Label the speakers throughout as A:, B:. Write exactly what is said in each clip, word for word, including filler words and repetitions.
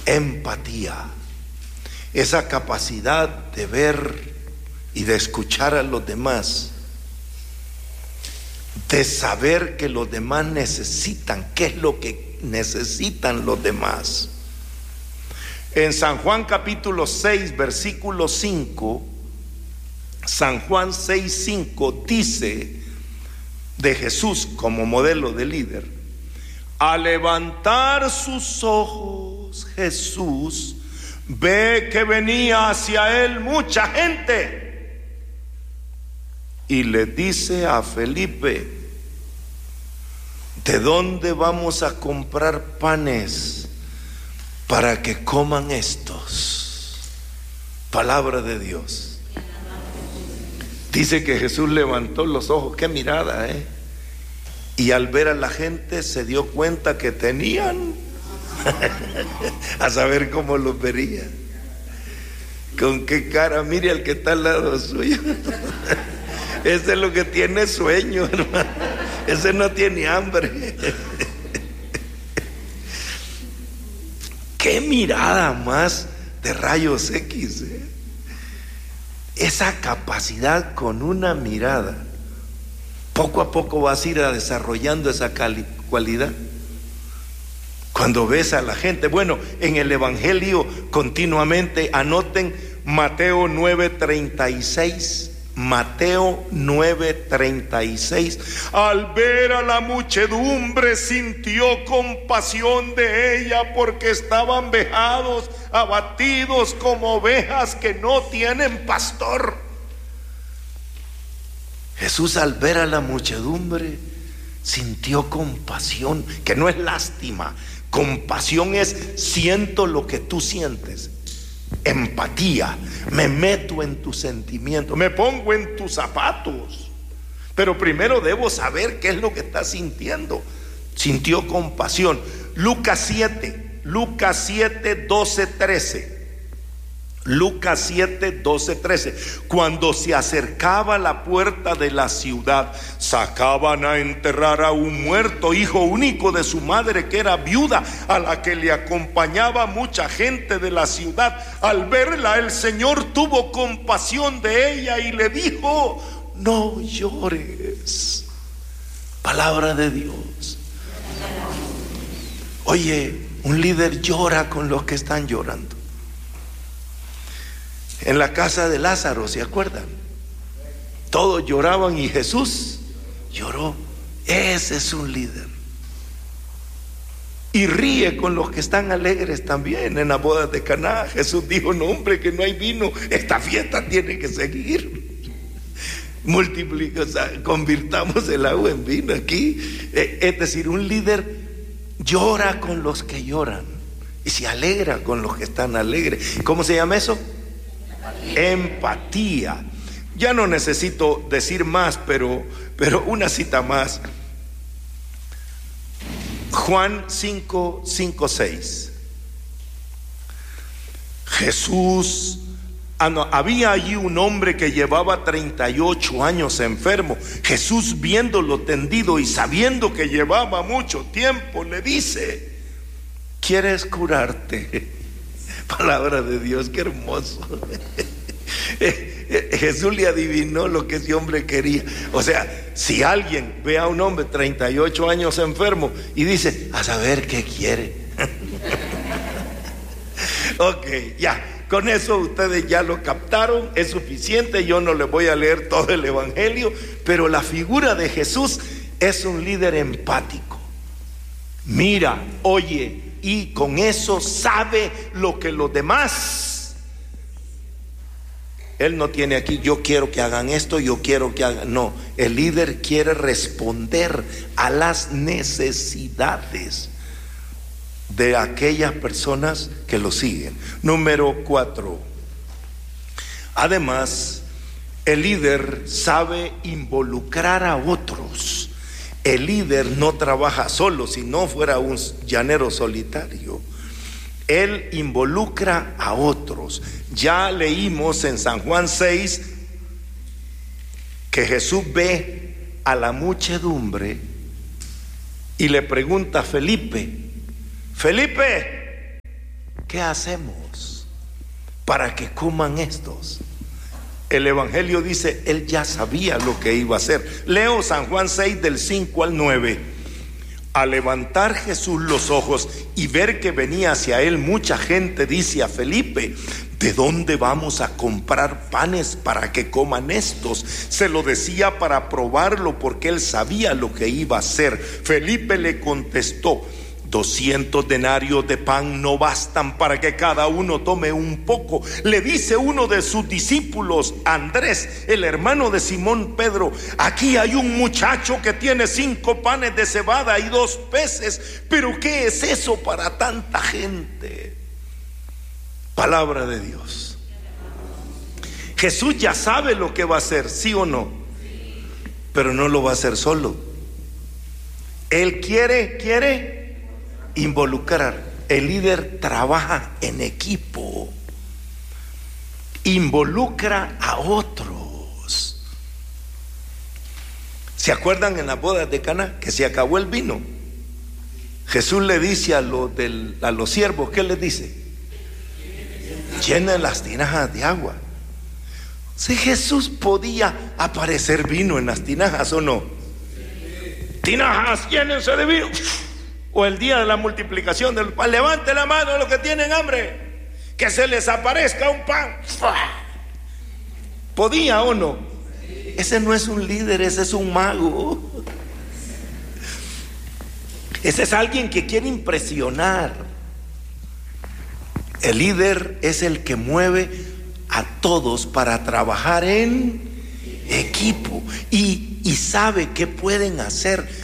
A: Empatía, esa capacidad de ver y de escuchar a los demás, de saber que los demás necesitan, qué es lo que necesitan los demás. En San Juan capítulo seis, versículo cinco, San Juan seis, cinco dice de Jesús como modelo de líder: al levantar sus ojos, Jesús ve que venía hacia él mucha gente y le dice a Felipe: ¿de dónde vamos a comprar panes para que coman estos? Palabra de Dios. Dice que Jesús levantó los ojos, qué mirada, ¿eh? Y al ver a la gente se dio cuenta que tenían a saber cómo los vería, con qué cara. Mire al que está al lado suyo. Ese es lo que tiene sueño, hermano. Ese no tiene hambre. Qué mirada más de rayos X, ¿eh? Esa capacidad con una mirada. Poco a poco vas a ir a desarrollando esa cali- cualidad. Cuando ves a la gente, bueno, en el Evangelio continuamente anoten Mateo nueve treinta y seis. Mateo nueve treinta y seis. Al ver a la muchedumbre sintió compasión de ella, porque estaban vejados, abatidos como ovejas que no tienen pastor. Jesús, al ver a la muchedumbre, sintió compasión, que no es lástima. Compasión es siento lo que tú sientes. Empatía, me meto en tus sentimientos, me pongo en tus zapatos, pero primero debo saber qué es lo que estás sintiendo. Sintió compasión. Lucas siete, Lucas siete, doce, trece. Lucas siete, doce, trece. Cuando se acercaba a la puerta de la ciudad, sacaban a enterrar a un muerto, hijo único de su madre, que era viuda, a la que le acompañaba mucha gente de la ciudad. Al verla, el Señor tuvo compasión de ella y le dijo: no llores. Palabra de Dios. Oye, un líder llora con los que están llorando. En la casa de Lázaro, ¿se acuerdan? Todos lloraban y Jesús lloró. Ese es un líder. Y ríe con los que están alegres también. En las bodas de Caná, Jesús dijo: no, hombre, que no hay vino, esta fiesta tiene que seguir. Multiplica, o sea, convirtamos el agua en vino aquí. Es decir, un líder llora con los que lloran y se alegra con los que están alegres. ¿Cómo se llama eso? Empatía. Ya no necesito decir más, pero, pero una cita más. Juan cinco, cinco, seis. Jesús, ah, no, había allí un hombre que llevaba treinta y ocho años enfermo. Jesús, viéndolo tendido y sabiendo que llevaba mucho tiempo, le dice: ¿quieres curarte? Palabra de Dios, qué hermoso. Jesús le adivinó lo que ese hombre quería. O sea, si alguien ve a un hombre treinta y ocho años enfermo y dice: a saber qué quiere. Ok, ya, con eso ustedes ya lo captaron, es suficiente. Yo no les voy a leer todo el Evangelio, pero la figura de Jesús es un líder empático. Mira, oye, y con eso sabe lo que los demás. Él no tiene aquí: yo quiero que hagan esto, yo quiero que hagan. No, el líder quiere responder a las necesidades de aquellas personas que lo siguen. Número cuatro. Además, el líder sabe involucrar a otros. El líder no trabaja solo. Si no fuera un llanero solitario, él involucra a otros. Ya leímos en San Juan seis que Jesús ve a la muchedumbre y le pregunta a Felipe: Felipe, ¿qué hacemos para que coman estos? El Evangelio dice, él ya sabía lo que iba a hacer. Leo San Juan seis del cinco al nueve. Al levantar Jesús los ojos y ver que venía hacia él mucha gente, dice a Felipe: ¿de dónde vamos a comprar panes para que coman estos? Se lo decía para probarlo, porque él sabía lo que iba a hacer. Felipe le contestó: doscientos denarios de pan no bastan para que cada uno tome un poco. Le dice uno de sus discípulos, Andrés, el hermano de Simón Pedro: aquí hay un muchacho que tiene cinco panes de cebada y dos peces, pero ¿qué es eso para tanta gente? Palabra de Dios. Jesús ya sabe lo que va a hacer, ¿sí o no? Pero no lo va a hacer solo. Él quiere, quiere involucrar. El líder trabaja en equipo, involucra a otros. ¿Se acuerdan en las bodas de Caná que se acabó el vino? Jesús le dice a los, del, a los siervos, ¿qué les dice? Llenen las tinajas de agua. Si Jesús podía aparecer vino en las tinajas, ¿o no? Tinajas, llénense de vino. O el día de la multiplicación del pan, levante la mano los que tienen hambre, que se les aparezca un pan. ¿Podía o no? Ese no es un líder, ese es un mago. Ese es alguien que quiere impresionar. El líder es el que mueve a todos para trabajar en equipo y, y sabe qué pueden hacer.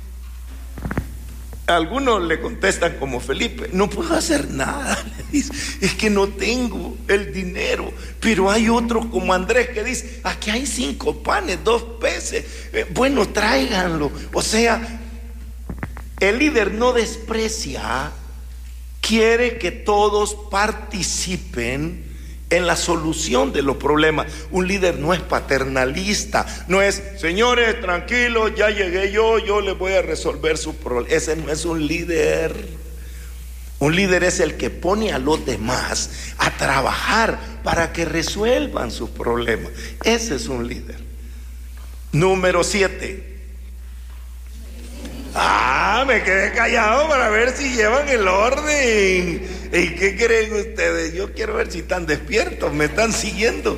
A: Algunos le contestan como Felipe: no puedo hacer nada, le dice, es que no tengo el dinero. Pero hay otros como Andrés que dice: aquí hay cinco panes, dos peces, eh, bueno, tráiganlo. O sea, el líder no desprecia, quiere que todos participen en la solución de los problemas. Un líder no es paternalista, no es: señores, tranquilos, ya llegué yo, yo les voy a resolver su problema. Ese no es un líder. Un líder es el que pone a los demás a trabajar para que resuelvan sus problemas. Ese es un líder. Número siete. Ah, me quedé callado para ver si llevan el orden. ¿Y qué creen ustedes? Yo quiero ver si están despiertos, me están siguiendo.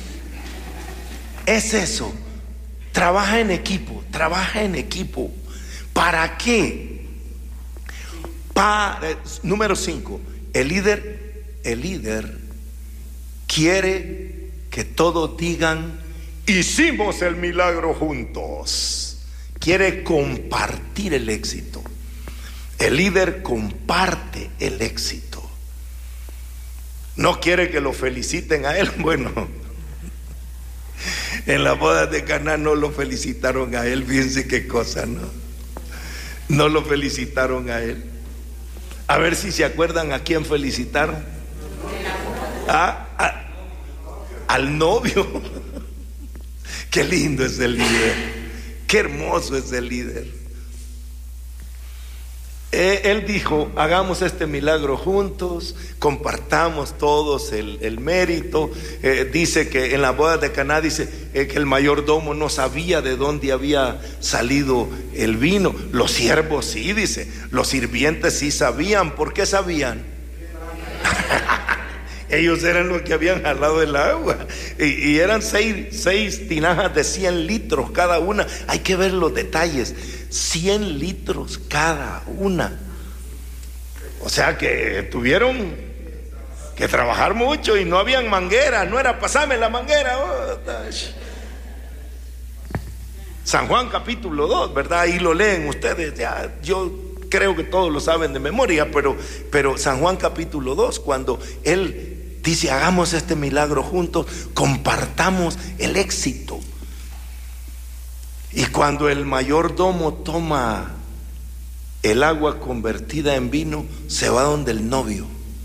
A: Es eso. Trabaja en equipo, trabaja en equipo. ¿Para qué? Para, número cinco. El líder, el líder quiere que todos digan: hicimos el milagro juntos. Quiere compartir el éxito. El líder comparte el éxito. No quiere que lo feliciten a él. Bueno, en las bodas de Caná no lo felicitaron a él. Fíjense qué cosa, ¿no? No lo felicitaron a él. A ver si se acuerdan a quién felicitaron. ¿Ah? ¿A? Al novio. Qué lindo es el líder. Qué hermoso es el líder. Eh, él dijo: hagamos este milagro juntos, compartamos todos el, el mérito. Eh, dice que en la boda de Caná dice eh, que el mayordomo no sabía de dónde había salido el vino. Los siervos sí, dice. Los sirvientes sí sabían. ¿Por qué sabían? Ellos eran los que habían jalado el agua. Y, y eran seis, seis tinajas de cien litros cada una. Hay que ver los detalles. cien litros cada una. O sea que tuvieron que trabajar mucho y no habían manguera. No era: pasame la manguera. Oh, San Juan capítulo dos, ¿verdad? Ahí lo leen ustedes. Ya, yo creo que todos lo saben de memoria, pero, pero San Juan capítulo dos, cuando él dice: hagamos este milagro juntos, compartamos el éxito. Y cuando el mayordomo toma el agua convertida en vino, se va donde el novio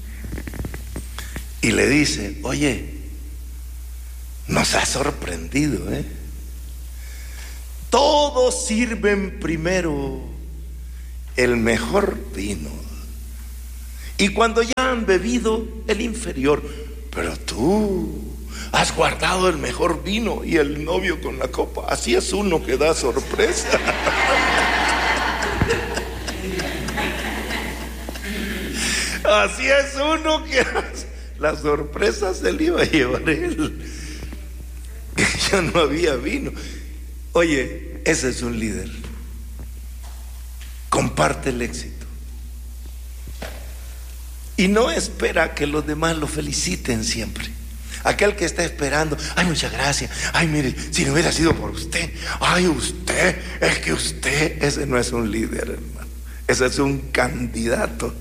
A: y le dice: oye, nos ha sorprendido, ¿eh? Todos sirven primero el mejor vino Y cuando ya han bebido el inferior, pero tú has guardado el mejor vino y el novio con la copa. Así es uno que da sorpresa. Así es uno que las sorpresas se le iba a llevar él. Ya no había vino. Oye, ese es un líder. Comparte el éxito. Y no espera que los demás lo feliciten siempre. Aquel que está esperando, ay, muchas gracias, ay, mire, si no hubiera sido por usted, ay, usted, es que usted, ese no es un líder, hermano. Ese es un candidato.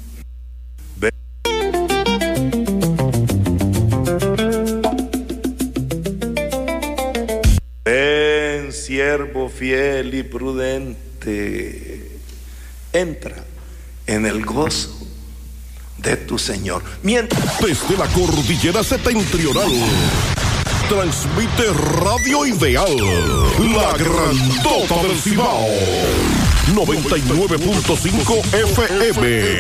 A: Ven, siervo fiel y prudente, entra en el gozo de tu Señor. Mientras...
B: Desde la cordillera septentrional transmite Radio Ideal, la grandota del Cibao, noventa y nueve punto cinco F M.